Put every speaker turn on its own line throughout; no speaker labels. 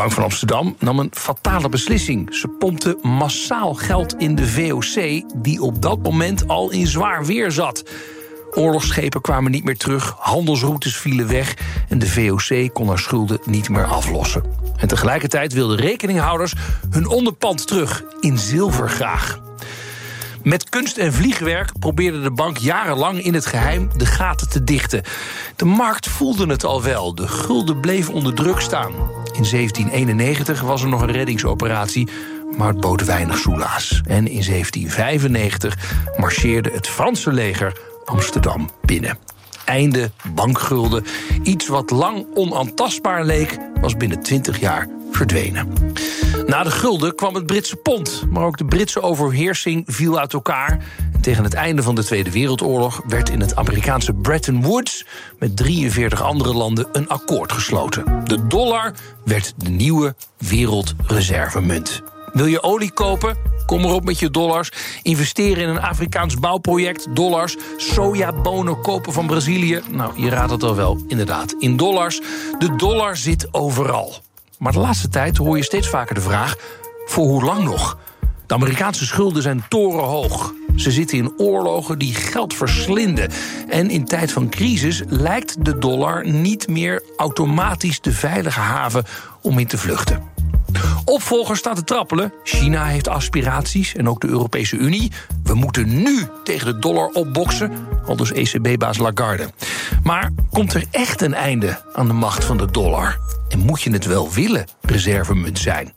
Bank van Amsterdam nam een fatale beslissing. Ze pompte massaal geld in de VOC, die op dat moment al in zwaar weer zat. Oorlogsschepen kwamen niet meer terug, handelsroutes vielen weg en de VOC kon haar schulden niet meer aflossen. En tegelijkertijd wilden rekeninghouders hun onderpand terug, in zilver graag. Met kunst en vliegwerk probeerde de bank jarenlang in het geheim de gaten te dichten. De markt voelde het al wel, de gulden bleef onder druk staan. In 1791 was er nog een reddingsoperatie, maar het bood weinig soelaas. En in 1795 marcheerde het Franse leger Amsterdam binnen. Einde bankgulden. Iets wat lang onaantastbaar leek, was binnen 20 jaar verdwenen. Na de gulden kwam het Britse pond, maar ook de Britse overheersing viel uit elkaar. En tegen het einde van de Tweede Wereldoorlog werd in het Amerikaanse Bretton Woods met 43 andere landen een akkoord gesloten. De dollar werd de nieuwe wereldreservemunt. Wil je olie kopen? Kom erop met je dollars. Investeren in een Afrikaans bouwproject, dollars. Sojabonen kopen van Brazilië. Nou, je raadt het al wel, inderdaad. In dollars. De dollar zit overal. Maar de laatste tijd hoor je steeds vaker de vraag: voor hoe lang nog? De Amerikaanse schulden zijn torenhoog. Ze zitten in oorlogen die geld verslinden. En in tijd van crisis lijkt de dollar niet meer automatisch de veilige haven om in te vluchten. Opvolgers staan te trappelen. China heeft aspiraties en ook de Europese Unie. We moeten nu tegen de dollar opboksen, aldus ECB-baas Lagarde. Maar komt er echt een einde aan de macht van de dollar? En moet je het wel willen, reservemunt zijn?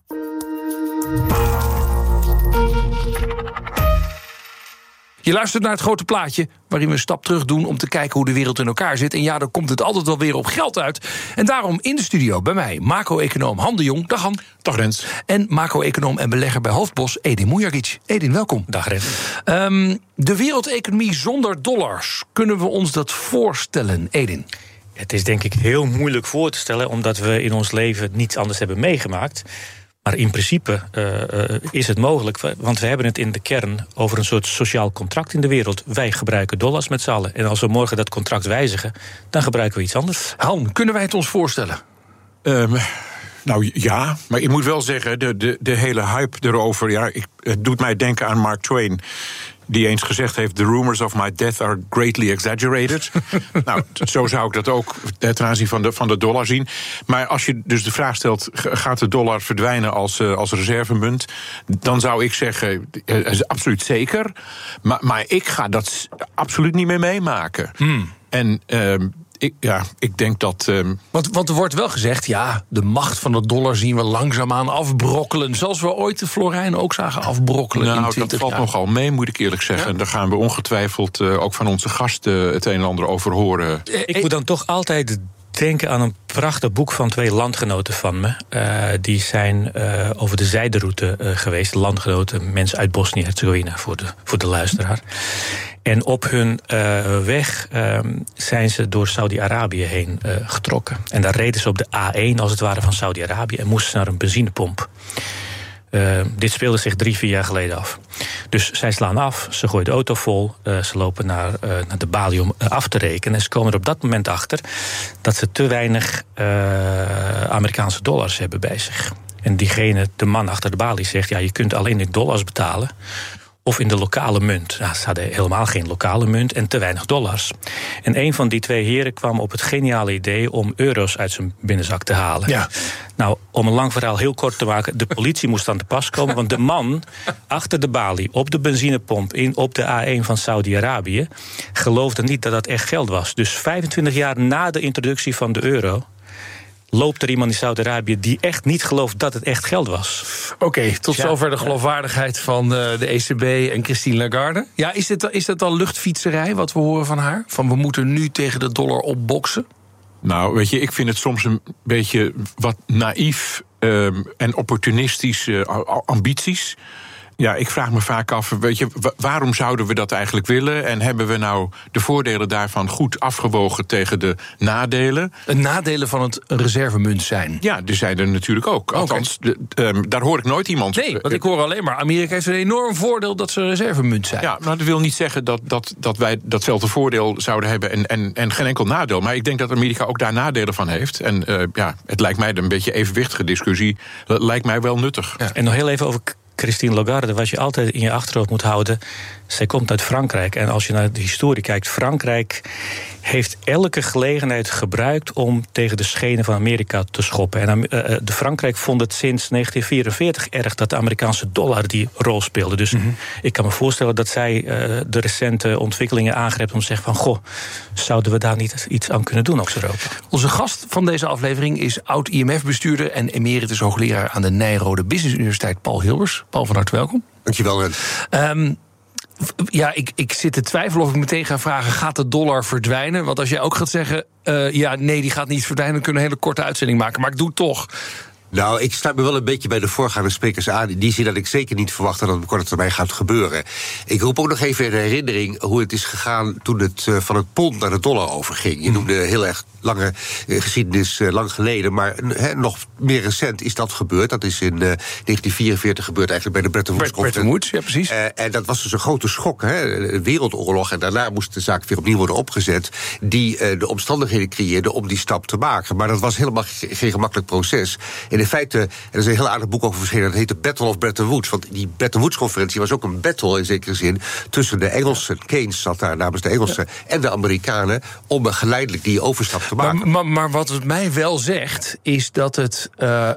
Je luistert naar Het Grote Plaatje, waarin we een stap terug doen om te kijken hoe de wereld in elkaar zit. En ja, dan komt het altijd wel weer op geld uit. En daarom in de studio bij mij macro-econoom Han de Jong. Dag Han.
Dag Rens.
En macro-econoom en belegger bij Hoofdbos, Edin Mujagic. Edin, welkom.
Dag Rens.
De wereldeconomie zonder dollars, kunnen we ons dat voorstellen, Edin?
Het is denk ik heel moeilijk voor te stellen, omdat we in ons leven niets anders hebben meegemaakt. Maar in principe is het mogelijk, want we hebben het in de kern over een soort sociaal contract in de wereld. Wij gebruiken dollars met z'n allen. En als we morgen dat contract wijzigen, dan gebruiken we iets anders.
Han, kunnen wij het ons voorstellen?
Nou ja, maar ik moet wel zeggen, de hele hype erover, ja, het doet mij denken aan Mark Twain, die eens gezegd heeft: "The rumors of my death are greatly exaggerated." Nou, zo zou ik dat ook ten aanzien van de dollar zien. Maar als je dus de vraag stelt: gaat de dollar verdwijnen als reservemunt? Dan zou ik zeggen: absoluut zeker. Maar ik ga dat absoluut niet meer meemaken. En ik denk dat...
Want er wordt wel gezegd, ja, de macht van de dollar zien we langzaamaan afbrokkelen. Zoals we ooit de Florijn ook zagen afbrokkelen in 20 jaar.
Dat valt nogal mee, moet ik eerlijk zeggen. Ja? En daar gaan we ongetwijfeld ook van onze gasten het een en ander over horen.
Ik moet dan toch altijd denken aan een prachtig boek van 2 landgenoten van me. Die zijn over de zijderoute geweest. Landgenoten, mensen uit Bosnië-Herzegovina, voor de luisteraar. En op hun weg zijn ze door Saudi-Arabië heen getrokken. En daar reden ze op de A1, als het ware, van Saudi-Arabië en moesten ze naar een benzinepomp. Dit speelde zich 3-4 jaar geleden af. Dus zij slaan af, ze gooien de auto vol, ze lopen naar de balie om af te rekenen. En ze komen er op dat moment achter dat ze te weinig Amerikaanse dollars hebben bij zich. En de man achter de balie zegt: ja, je kunt alleen in dollars betalen of in de lokale munt. Nou, ze hadden helemaal geen lokale munt en te weinig dollars. En een van die 2 heren kwam op het geniale idee om euro's uit zijn binnenzak te halen. Ja. Nou, om een lang verhaal heel kort te maken, de politie moest aan te pas komen, want de man achter de balie op de benzinepomp op de A1 van Saudi-Arabië geloofde niet dat dat echt geld was. Dus 25 jaar na de introductie van de euro loopt er iemand in Saudi-Arabië die echt niet gelooft dat het echt geld was.
Oké, tot zover de geloofwaardigheid van de ECB en Christine Lagarde. Ja, is dat al luchtfietserij wat we horen van haar? Van we moeten nu tegen de dollar opboksen?
Nou, weet je, ik vind het soms een beetje wat naïef en opportunistische ambities. Ja, ik vraag me vaak af, weet je, waarom zouden we dat eigenlijk willen? En hebben we nou de voordelen daarvan goed afgewogen tegen de nadelen?
De nadelen van het reservemunt zijn?
Ja, die zijn er natuurlijk ook. Althans, daar hoor ik nooit iemand...
Nee, want ik hoor alleen maar, Amerika heeft een enorm voordeel dat ze een reservemunt zijn.
Ja, maar dat wil niet zeggen dat wij datzelfde voordeel zouden hebben en geen enkel nadeel. Maar ik denk dat Amerika ook daar nadelen van heeft. En het lijkt mij een beetje evenwichtige discussie. Lijkt mij wel nuttig.
Ja. En nog heel even over Christine Lagarde, wat je altijd in je achterhoofd moet houden. Zij komt uit Frankrijk. En als je naar de historie kijkt, Frankrijk heeft elke gelegenheid gebruikt om tegen de schenen van Amerika te schoppen. En de Frankrijk vond het sinds 1944 erg dat de Amerikaanse dollar die rol speelde. Dus ik kan me voorstellen dat zij de recente ontwikkelingen aangrijpt om te zeggen van, goh, zouden we daar niet iets aan kunnen doen als Europa?
Onze gast van deze aflevering is oud-IMF-bestuurder en emeritus hoogleraar aan de Nijrode Business Universiteit, Paul Hilbers. Paul, van harte welkom.
Dankjewel, Ren.
Ja, ik zit te twijfelen of ik meteen ga vragen, gaat de dollar verdwijnen? Want als jij ook gaat zeggen, nee, die gaat niet verdwijnen, dan kunnen we een hele korte uitzending maken. Maar ik doe het toch.
Nou, ik sluit me wel een beetje bij de voorgaande sprekers aan. In die zin dat ik zeker niet verwacht dat het op korte termijn gaat gebeuren. Ik roep ook nog even in herinnering hoe het is gegaan toen het van het pond naar de dollar overging. Je noemde heel erg lange geschiedenis lang geleden, maar nog meer recent is dat gebeurd. Dat is in 1944 gebeurd eigenlijk bij de Bretton Woods-conferentie.
Ja, precies.
En dat was dus een grote schok, een wereldoorlog. En daarna moest de zaak weer opnieuw worden opgezet, die de omstandigheden creëerde om die stap te maken. Maar dat was helemaal geen gemakkelijk proces. En in feite, er is een heel aardig boek over verschenen, dat heet de Battle of Bretton Woods. Want die Bretton Woods-conferentie was ook een battle in zekere zin tussen de Engelsen, Keynes zat daar namens de Engelsen, en de Amerikanen, om geleidelijk die overstap te maken.
Maar wat het mij wel zegt, is dat het,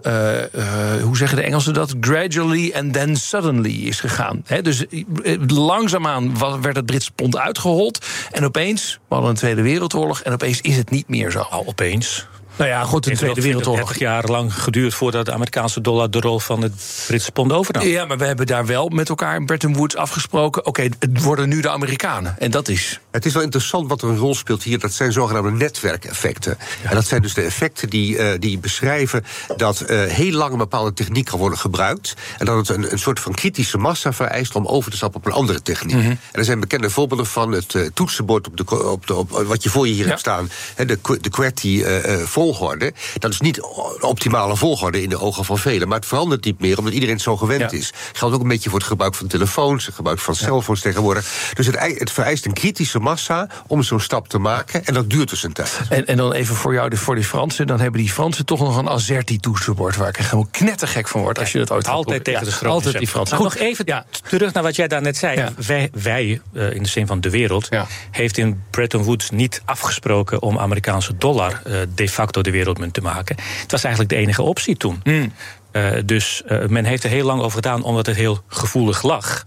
hoe zeggen de Engelsen dat, gradually and then suddenly is gegaan. Dus langzaamaan werd het Britse pond uitgehold, en opeens, we hadden een Tweede Wereldoorlog, en opeens is het niet meer zo.
Al opeens.
Nou ja, goed, de Tweede Wereldoorlog.
30 jaar lang geduurd voordat de Amerikaanse dollar de rol van het Britse pond overnam.
Ja, maar we hebben daar wel met elkaar in Bretton Woods afgesproken, oké, het worden nu de Amerikanen. En dat is...
Het is wel interessant wat er een rol speelt hier. Dat zijn zogenaamde netwerkeffecten. Ja. En dat zijn dus de effecten die beschrijven dat heel lang een bepaalde techniek kan worden gebruikt. En dat het een soort van kritische massa vereist om over te stappen op een andere techniek. En er zijn bekende voorbeelden van het toetsenbord op wat je voor je hier hebt staan. De QWERTY volgorde. Dat is niet de optimale volgorde in de ogen van velen. Maar het verandert niet meer, omdat iedereen het zo gewend is. Geldt ook een beetje voor het gebruik van telefoons, het gebruik van cellphones tegenwoordig. Dus het vereist een kritische massa om zo'n stap te maken. En dat duurt dus een tijd.
En dan even voor jou, voor die Fransen. Dan hebben die Fransen toch nog een AZERTY-toetsenbord, waar ik echt helemaal knettergek van word als je dat ooit
altijd tegen de stroom.
Altijd die Fransen.
Goed, nog even terug naar wat jij daar net zei.
Ja.
Wij in de zin van de wereld, heeft in Bretton Woods niet afgesproken om Amerikaanse dollar de facto de wereldmunt te maken. Het was eigenlijk de enige optie toen. Dus men heeft er heel lang over gedaan, omdat het heel gevoelig lag.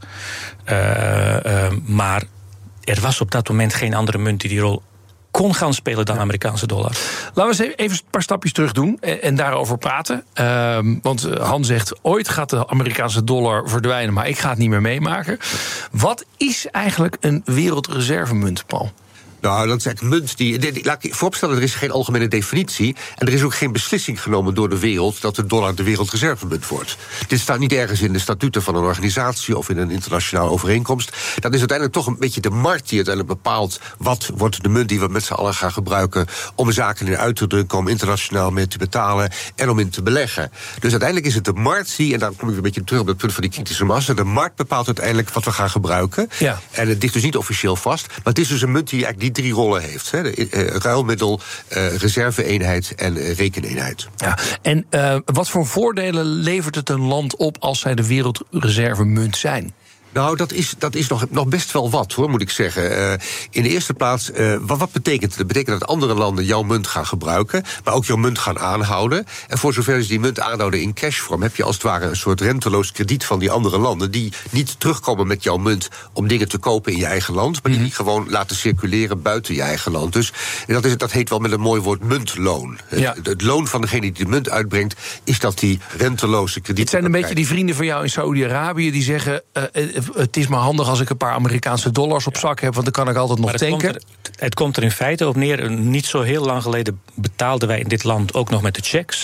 Maar er was op dat moment geen andere munt die rol kon gaan spelen dan de Amerikaanse dollar.
Laten we eens even een paar stapjes terug doen en daarover praten. Want Han zegt, ooit gaat de Amerikaanse dollar verdwijnen, maar ik ga het niet meer meemaken. Wat is eigenlijk een wereldreservemunt, Paul?
Nou, dat is eigenlijk een munt laat ik vooropstellen, er is geen algemene definitie. En er is ook geen beslissing genomen door de wereld dat de dollar de wereldreservemunt wordt. Dit staat niet ergens in de statuten van een organisatie of in een internationale overeenkomst. Dat is uiteindelijk toch een beetje de markt die uiteindelijk bepaalt wat wordt de munt die we met z'n allen gaan gebruiken om zaken in uit te drukken, om internationaal mee te betalen en om in te beleggen. Dus uiteindelijk is het de markt die, en daar kom ik een beetje terug op het punt van die kritische massa, de markt bepaalt uiteindelijk wat we gaan gebruiken. Ja. En het ligt dus niet officieel vast, maar het is dus een munt die eigenlijk die drie rollen heeft. Ruilmiddel, reserve-eenheid en rekeneenheid.
Ja. En wat voor voordelen levert het een land op als zij de wereldreservemunt zijn?
Nou, dat is nog best wel wat, hoor, moet ik zeggen. In de eerste plaats, wat betekent het? Dat betekent dat andere landen jouw munt gaan gebruiken, maar ook jouw munt gaan aanhouden. En voor zover ze die munt aanhouden in cashvorm, heb je als het ware een soort renteloos krediet van die andere landen, die niet terugkomen met jouw munt om dingen te kopen in je eigen land, maar die gewoon laten circuleren buiten je eigen land. Dus dat heet wel met een mooi woord muntloon. Ja. Het loon van degene die de munt uitbrengt, is dat die renteloze krediet.
Het zijn een beetje die vrienden van jou in Saudi-Arabië die zeggen, het is maar handig als ik een paar Amerikaanse dollars op zak heb, want dan kan ik altijd nog tanken.
Het komt er in feite op neer. Niet zo heel lang geleden betaalden wij in dit land ook nog met de checks.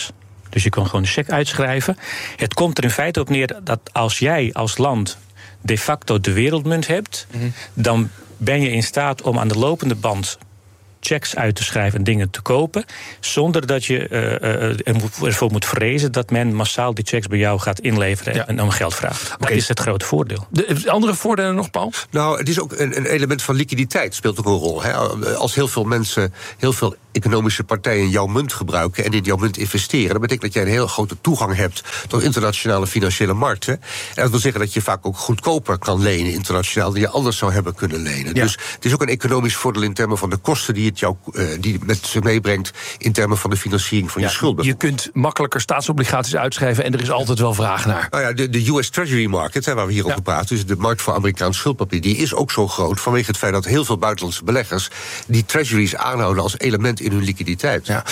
Dus je kon gewoon een cheque uitschrijven. Het komt er in feite op neer dat als jij als land de facto de wereldmunt hebt, dan ben je in staat om aan de lopende band checks uit te schrijven en dingen te kopen, zonder dat je ervoor moet vrezen dat men massaal die checks bij jou gaat inleveren en om geld vraagt. Dat is het grote voordeel.
De andere voordelen nog, Paul?
Nou, het is ook een element van liquiditeit speelt ook een rol. Hè? Als heel veel mensen, heel veel economische partijen jouw munt gebruiken en in jouw munt investeren, dat betekent dat jij een heel grote toegang hebt tot internationale financiële markten. En dat wil zeggen dat je vaak ook goedkoper kan lenen internationaal dan je anders zou hebben kunnen lenen. Ja. Dus het is ook een economisch voordeel in termen van de kosten die het met zich meebrengt in termen van de financiering van je schuld.
Je kunt makkelijker staatsobligaties uitschrijven en er is altijd wel vraag naar.
Nou ja, de US Treasury market, waar we hier over praten, dus de markt voor Amerikaans schuldpapier, die is ook zo groot vanwege het feit dat heel veel buitenlandse beleggers die treasuries aanhouden als element in hun liquiditeit. Ja.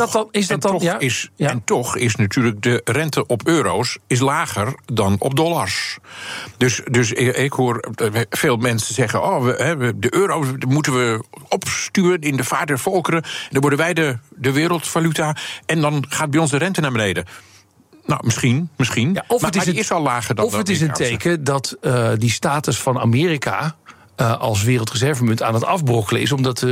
En toch is natuurlijk de rente op euro's is lager dan op dollars. Dus ik hoor veel mensen zeggen, de euro moeten we opsturen in de vaart der volkeren. Dan worden wij de wereldvaluta en dan gaat bij ons de rente naar beneden. Nou, misschien. Ja, maar die is al lager dan.
Of het is een teken dat die status van Amerika als wereldreservemunt aan het afbrokkelen is, omdat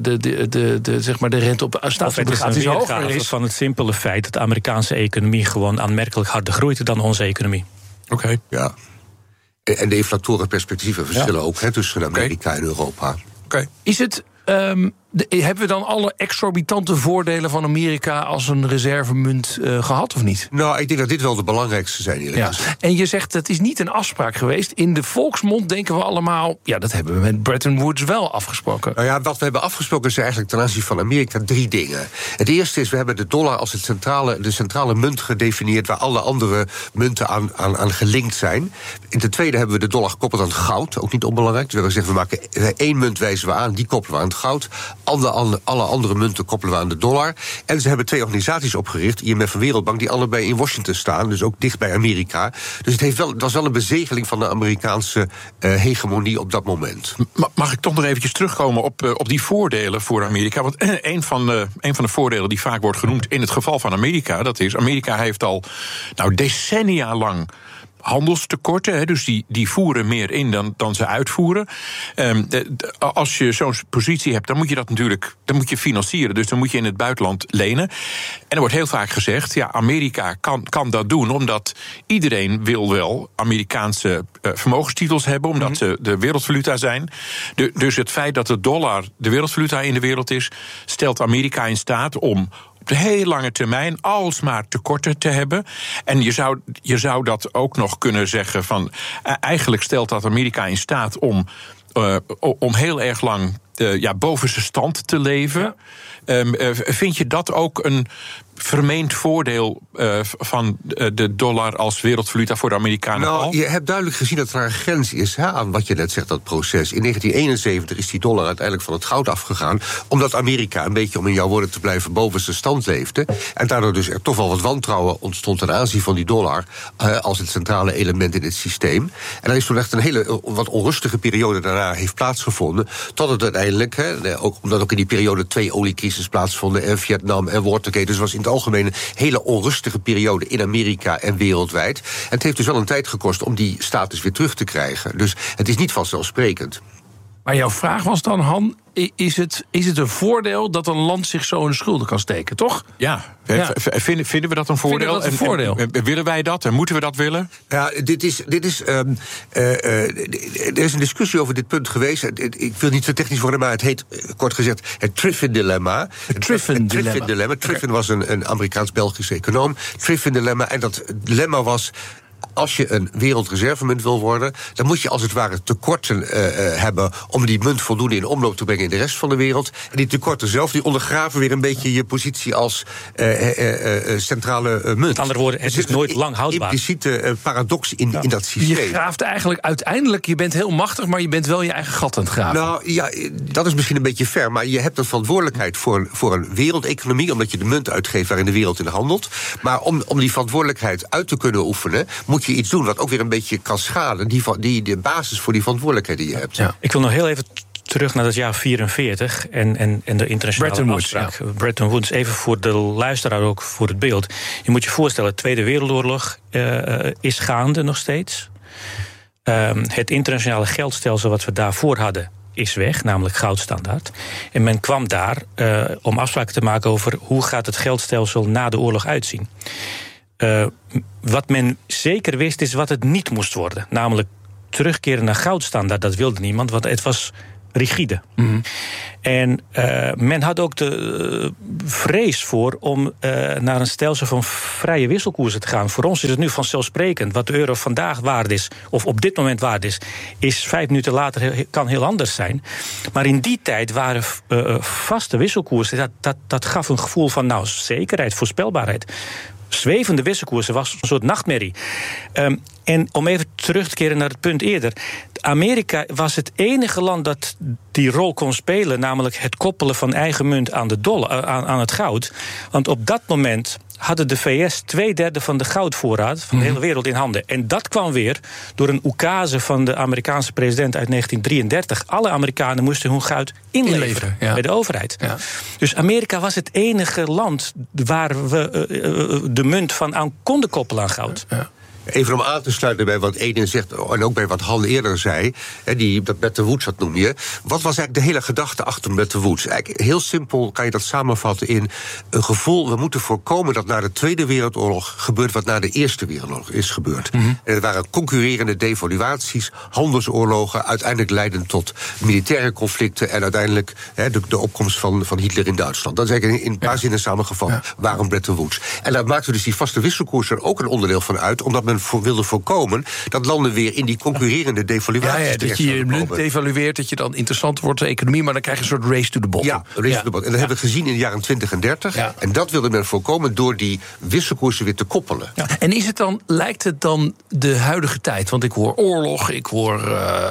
de rente op staatsobligaties hoger is.
Van het simpele feit dat de Amerikaanse economie gewoon aanmerkelijk harder groeit dan onze economie.
Oké.
Ja. En de inflatorenperspectieven verschillen ook tussen Amerika en Europa.
Oké. Is het hebben we dan alle exorbitante voordelen van Amerika als een reservemunt gehad, of niet?
Nou, ik denk dat dit wel de belangrijkste zijn, eerlijk gezegd.
En je zegt, het is niet een afspraak geweest. In de volksmond denken we allemaal, dat hebben we met Bretton Woods wel afgesproken.
Nou ja, wat we hebben afgesproken is eigenlijk ten aanzien van Amerika 3 dingen. Het eerste is, we hebben de dollar als de centrale munt gedefinieerd, waar alle andere munten aan gelinkt zijn. In ten tweede hebben we de dollar gekoppeld aan het goud, ook niet onbelangrijk. Dus we hebben gezegd, we maken 1 munt wijzen we aan, die koppelen we aan het goud. Alle andere munten koppelen we aan de dollar. En ze hebben 2 organisaties opgericht, IMF en Wereldbank, die allebei in Washington staan, dus ook dicht bij Amerika. Dus het was wel een bezegeling van de Amerikaanse hegemonie op dat moment.
Mag ik toch nog eventjes terugkomen op die voordelen voor Amerika? Want een van de voordelen die vaak wordt genoemd in het geval van Amerika, dat is, Amerika heeft al decennia lang handelstekorten, dus die voeren meer in dan ze uitvoeren. Als je zo'n positie hebt, dan moet je dat natuurlijk financieren. Dus dan moet je in het buitenland lenen. En er wordt heel vaak gezegd, Amerika kan dat doen, omdat iedereen wil wel Amerikaanse vermogenstitels hebben, omdat ze de wereldvaluta zijn. Dus het feit dat de dollar de wereldvaluta in de wereld is, stelt Amerika in staat om op de heel lange termijn alsmaar tekorten te hebben. En je zou dat ook nog kunnen zeggen van, eigenlijk stelt dat Amerika in staat om heel erg lang boven zijn stand te leven. Vind je dat ook een vermeend voordeel van de dollar als wereldvaluta voor de Amerikanen?
Nou, je hebt duidelijk gezien dat er een grens is aan wat je net zegt, dat proces. In 1971 is die dollar uiteindelijk van het goud afgegaan, omdat Amerika een beetje, om in jouw woorden te blijven, boven zijn stand leefde. En daardoor dus er toch wel wat wantrouwen ontstond ten aanzien van die dollar als het centrale element in het systeem. En er is toen echt een hele wat onrustige periode daarna heeft plaatsgevonden, tot het uiteindelijk, omdat ook in die periode 2 oliecrisis plaatsvonden en Vietnam en Watergate, dus was in het algemeen een hele onrustige periode in Amerika en wereldwijd. En het heeft dus wel een tijd gekost om die status weer terug te krijgen. Dus het is niet vanzelfsprekend.
Maar jouw vraag was dan, Han, is het een voordeel dat een land zich zo in de schulden kan steken, toch?
Ja. Vinden we dat een voordeel? En willen wij dat? En moeten we dat willen?
Ja, er is een discussie over dit punt geweest. Ik wil niet zo technisch worden, maar het heet, kort gezegd, het Triffin-dilemma. Triffin was een Amerikaans-Belgische econoom. Triffin-dilemma. En dat dilemma was, als je een wereldreservemunt wil worden, dan moet je als het ware tekorten hebben om die munt voldoende in omloop te brengen in de rest van de wereld. En die tekorten zelf, die ondergraven weer een beetje je positie als centrale munt.
Met andere woorden, het is nooit lang houdbaar.
Impliciete paradox in dat systeem.
Je graaft eigenlijk uiteindelijk, je bent heel machtig, maar je bent wel je eigen gat aan het graven.
Nou ja, dat is misschien een beetje ver, maar je hebt een verantwoordelijkheid voor een wereldeconomie, omdat je de munt uitgeeft waarin de wereld in handelt. Maar om die verantwoordelijkheid uit te kunnen oefenen, moet je iets doen wat ook weer een beetje kan schaden, die de basis voor die verantwoordelijkheid die je hebt.
Ja. Ik wil nog heel even terug naar het jaar 1944 en de internationale afspraak. Bretton Woods, even voor de luisteraar ook voor het beeld. Je moet je voorstellen, de Tweede Wereldoorlog is gaande nog steeds. Het internationale geldstelsel wat we daarvoor hadden is weg, namelijk goudstandaard. En men kwam daar om afspraken te maken over hoe gaat het geldstelsel na de oorlog uitzien. Wat men zeker wist is wat het niet moest worden. Namelijk terugkeren naar goudstandaard, dat wilde niemand, want het was rigide. Mm-hmm. En men had ook de vrees voor om naar een stelsel van vrije wisselkoersen te gaan. Voor ons is het nu vanzelfsprekend. Wat de euro vandaag waard is, of op dit moment waard is 5 minuten later kan heel anders zijn. Maar in die tijd waren vaste wisselkoersen. Dat gaf een gevoel van zekerheid, voorspelbaarheid. Zwevende wisselkoersen was een soort nachtmerrie. En om even terug te keren naar het punt eerder. Amerika was het enige land dat die rol kon spelen, namelijk het koppelen van eigen munt aan de dollar, aan het goud. Want op dat moment hadden de VS 2/3 van de goudvoorraad van de hele wereld in handen. En dat kwam weer door een oekase van de Amerikaanse president uit 1933. Alle Amerikanen moesten hun goud inleveren bij de overheid. Ja. Dus Amerika was het enige land waar we de munt van aan konden koppelen aan goud. Ja.
Even om aan te sluiten bij wat Edin zegt, en ook bij wat Han eerder zei, dat Bretton Woods, dat noem je. Wat was eigenlijk de hele gedachte achter Bretton Woods? Eigenlijk heel simpel kan je dat samenvatten in een gevoel, we moeten voorkomen dat na de Tweede Wereldoorlog gebeurt wat na de Eerste Wereldoorlog is gebeurd. Mm-hmm. En er waren concurrerende devaluaties, handelsoorlogen, uiteindelijk leidend tot militaire conflicten en uiteindelijk de opkomst van Hitler in Duitsland. Dat is eigenlijk in een paar zinnen samengevat waarom Bretton Woods. En daar maakte dus die vaste wisselkoers er ook een onderdeel van uit, omdat men wilde voorkomen dat landen weer in die concurrerende devaluaties
dat je je munt devalueert, dat je dan interessant wordt de economie, maar dan krijg je een soort race to the bottom.
Ja, race to the bottom. En dat hebben we gezien in de jaren 20 en 30. Ja. En dat wilde men voorkomen door die wisselkoersen weer te koppelen.
Ja. En lijkt het dan de huidige tijd, want ik hoor oorlog, ik hoor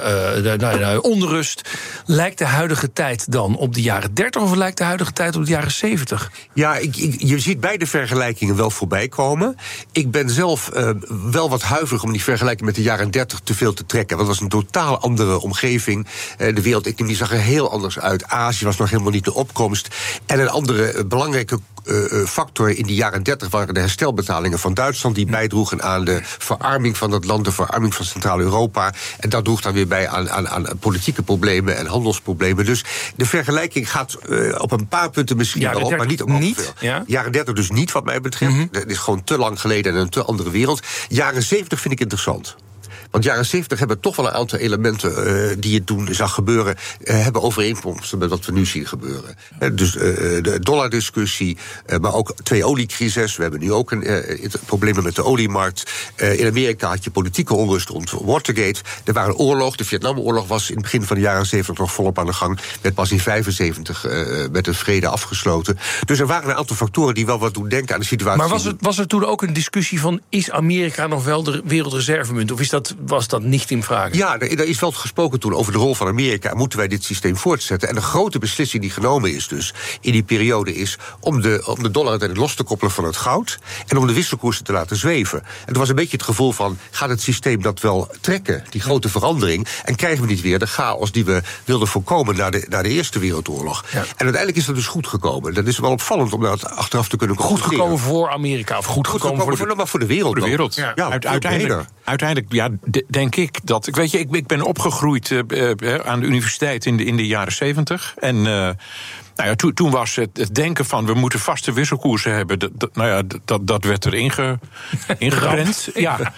onrust. Lijkt de huidige tijd dan op de jaren 30 of lijkt de huidige tijd op de jaren 70?
Ja, je ziet beide vergelijkingen wel voorbij komen. Ik ben zelf wel wat huiverig om die vergelijking met de jaren 30 te veel te trekken. Want het was een totaal andere omgeving. De wereldeconomie zag er heel anders uit. Azië was nog helemaal niet de opkomst. En een andere belangrijke factor in die jaren 30 waren de herstelbetalingen van Duitsland, die bijdroegen aan de verarming van dat land, de verarming van Centraal-Europa. En dat droeg dan weer bij aan politieke problemen en handelsproblemen. Dus de vergelijking gaat op een paar punten misschien wel op, maar niet op veel. Ja? Jaren 30 dus niet, wat mij betreft. Mm-hmm. Het is gewoon te lang geleden en een te andere wereld. Jaren 70 vind ik interessant. Want jaren 70 hebben toch wel een aantal elementen die je toen zag gebeuren, hebben overeenkomsten met wat we nu zien gebeuren. Dus de dollardiscussie, maar ook 2 oliecrises. We hebben nu ook problemen met de oliemarkt. In Amerika had je politieke onrust rond Watergate. Er waren oorlog. De Vietnamoorlog was in het begin van de jaren 70 nog volop aan de gang. Werd pas in 1975 met een vrede afgesloten. Dus er waren een aantal factoren die wel wat doen denken aan de situatie.
Maar was er toen ook een discussie van, is Amerika nog wel de wereldreservemunt? Of was dat niet in vraag?
Ja, er is wel gesproken toen over de rol van Amerika. Moeten wij dit systeem voortzetten? En de grote beslissing die genomen is dus in die periode is om de dollar uiteindelijk los te koppelen van het goud en om de wisselkoersen te laten zweven. En er was een beetje het gevoel van, gaat het systeem dat wel trekken, die grote verandering, en krijgen we niet weer de chaos die we wilden voorkomen na de Eerste Wereldoorlog. Ja. En uiteindelijk is dat dus goed gekomen. Dat is wel opvallend om dat achteraf te kunnen concluderen.
Goed gekomen voor Amerika, of goed gekomen
voor de wereld.
Voor de wereld.
Ja.
Uiteindelijk, denk ik dat. Weet je, ik ben opgegroeid aan de universiteit in de jaren 70. En toen was het denken van, we moeten vaste wisselkoersen hebben. Dat werd er ingeprent. Ja.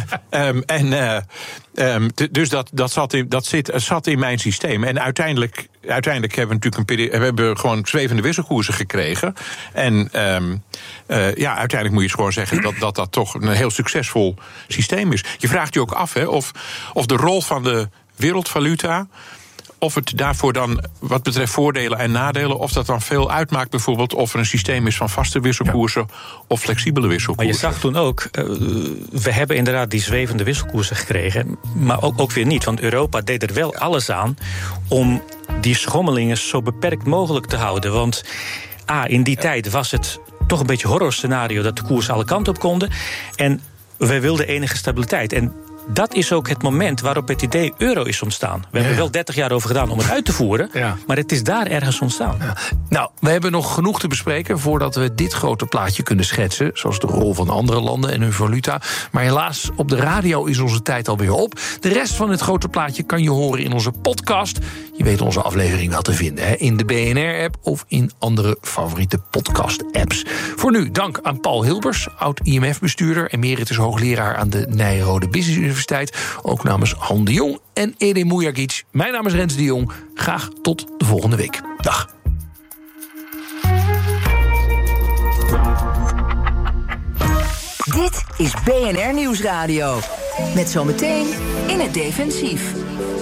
Dus dat zat in mijn systeem. En uiteindelijk hebben we natuurlijk gewoon zwevende wisselkoersen gekregen. En uiteindelijk moet je gewoon zeggen dat toch een heel succesvol systeem is. Je vraagt je ook af of de rol van de wereldvaluta, of het daarvoor dan, wat betreft voordelen en nadelen, of dat dan veel uitmaakt, bijvoorbeeld of er een systeem is van vaste wisselkoersen of flexibele wisselkoersen.
Maar je zag toen ook, we hebben inderdaad die zwevende wisselkoersen gekregen, maar ook weer niet, want Europa deed er wel alles aan om die schommelingen zo beperkt mogelijk te houden. Want in die tijd was het toch een beetje horrorscenario dat de koers alle kanten op konden. En wij wilden enige stabiliteit. En dat is ook het moment waarop het idee euro is ontstaan. We hebben er wel 30 jaar over gedaan om het uit te voeren, maar het is daar ergens ontstaan.
Ja. Nou, we hebben nog genoeg te bespreken voordat we dit grote plaatje kunnen schetsen, zoals de rol van andere landen en hun valuta. Maar helaas, op de radio is onze tijd alweer op. De rest van het grote plaatje kan je horen in onze podcast. Je weet onze aflevering wel te vinden, hè? In de BNR-app of in andere favoriete podcast-apps. Voor nu, dank aan Paul Hilbers, oud-IMF-bestuurder, emeritus hoogleraar aan de Nijrode Business Universiteit. Ook namens Han de Jong en Edin Mujagic. Mijn naam is Rens de Jong. Graag tot de volgende week. Dag.
Dit is BNR Nieuwsradio. Met zometeen In het Defensief.